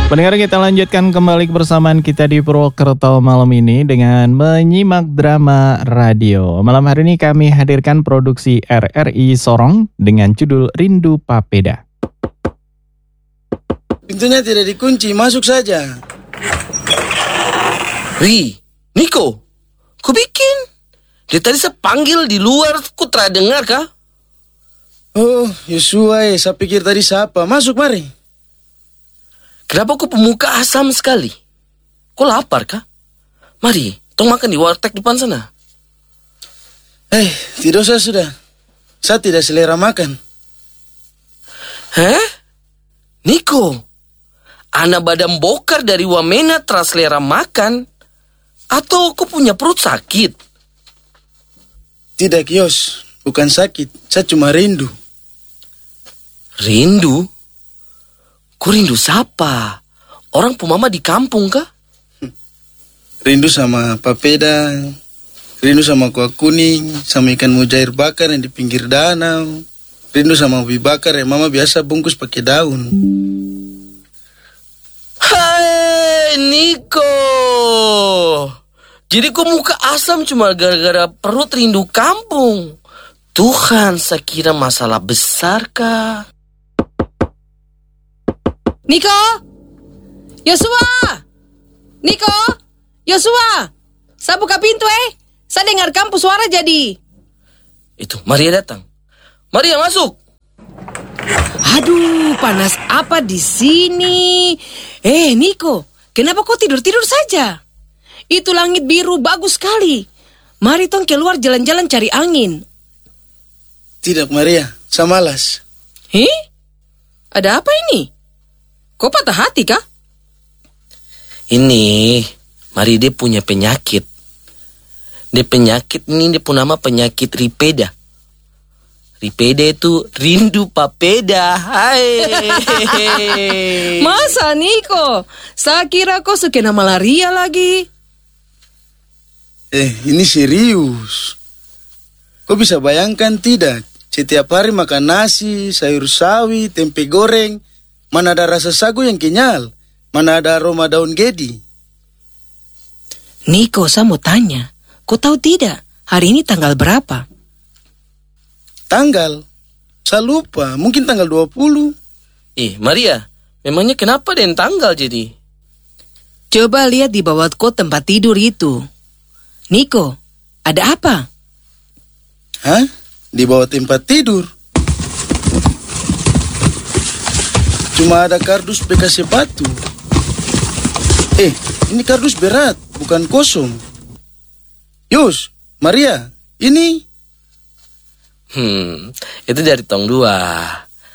Pendengar, kita lanjutkan kembali kebersamaan kita di Purwokerto malam ini dengan menyimak drama radio. Malam hari ini kami hadirkan produksi RRI Sorong dengan judul Rindu Papeda. Pintunya tidak dikunci, masuk saja. Niko, kau bikin? Dia tadi saya panggil di luar, kau tidak dengar kah? Oh, Yosua, saya pikir tadi siapa? Masuk, mari. Kenapa kau pemuka asam sekali? Kau lapar kah? Mari, tong makan di warteg depan sana. Tidak usah sudah. Saya tidak selera makan. Hah? Niko, anak badan bokar dari Wamena teras selera makan? Atau kau punya perut sakit? Tidak, Yos. Bukan sakit. Saya cuma rindu. Rindu? Kau rindu siapa? Orang pumama di kampung kah? Rindu sama papeda. Rindu sama kuah kuning. Sama ikan mujair bakar yang di pinggir danau. Rindu sama ubi bakar yang mama biasa bungkus pakai daun. Hai, Niko. Jadi kau muka asam cuma gara-gara perut rindu kampung. Tuhan, saya kira masalah besar kah? Niko! Yosua! Niko! Yosua! Saya buka pintu Saya dengar kampus suara jadi. Itu, Maria datang. Maria, masuk! Aduh, panas apa di sini? Niko, kenapa kau tidur-tidur saja? Itu langit biru bagus sekali. Mari tong keluar jalan-jalan cari angin. Tidak, Maria. Saya malas. Ada apa ini? Kau patah hati kah? Ini, Maria dia punya penyakit. Dia penyakit ini, dia pun nama penyakit Ripeda. Ripeda itu rindu papeda. Hai. Masa, Niko? Saya kira kau kena malaria lagi. Ini serius. Kau bisa bayangkan tidak? Setiap hari makan nasi, sayur sawi, tempe goreng. Mana ada rasa sagu yang kenyal? Mana ada aroma daun gedi? Niko, saya mau tanya. Kau tahu tidak, hari ini tanggal berapa? Tanggal? Saya lupa, mungkin tanggal 20. Maria, memangnya kenapa den tanggal jadi? Coba lihat di bawah kau tempat tidur itu. Niko, ada apa? Hah? Di bawah tempat tidur? Cuma ada kardus bekas sepatu. Ini kardus berat, bukan kosong. Yus, Maria, ini... Itu dari tong dua.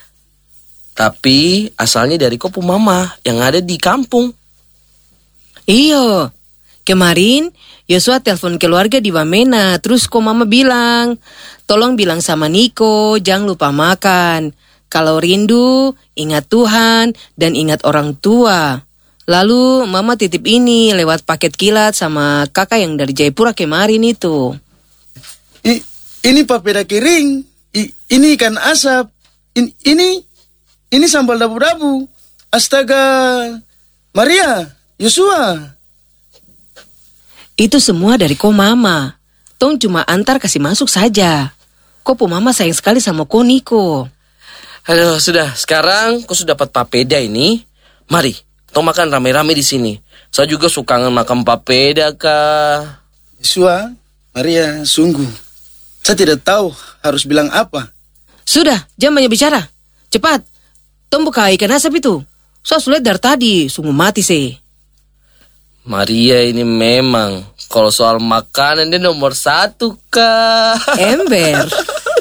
Tapi asalnya dari kopu mama yang ada di kampung. Iyo, kemarin Yosua telepon keluarga di Wamena. Terus kok mama bilang, tolong bilang sama Niko, jangan lupa makan. Kalau rindu, ingat Tuhan dan ingat orang tua. Lalu mama titip ini lewat paket kilat sama kakak yang dari Jayapura kemarin itu. Ini papeda kering. Ini ikan asap. Ini sambal dabu-dabu. Astaga. Maria, Yosua. Itu semua dari kau mama. Tong cuma antar kasih masuk saja. Kau mama sayang sekali sama kau, Niko. Aduh, sudah. Sekarang kau sudah dapat papeda ini. Mari, tong makan rame-rame di sini. Saya juga suka makan papeda, Kak. Yosua, Maria, sungguh. Saya tidak tahu harus bilang apa. Sudah, jangan banyak bicara. Cepat, tong buka ikan asap itu. Saya sulit dari tadi, sungguh mati sih. Maria ini memang, kalau soal makanan dia nomor 1, Kak. Ember.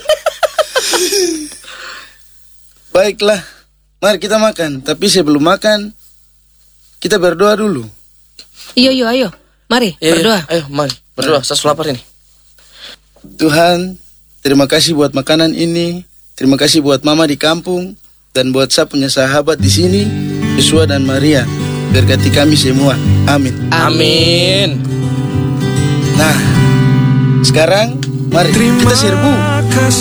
Baiklah, mari kita makan. Tapi sebelum makan, kita berdoa dulu. Iyo, ayo. Mari, berdoa. Ayo, mari. Berdoa, saya lapar ini. Tuhan, terima kasih buat makanan ini. Terima kasih buat mama di kampung. Dan buat saya punya sahabat di sini, Yosua dan Maria. Berkati kami semua. Amin. Amin. Nah, sekarang mari kita serbu.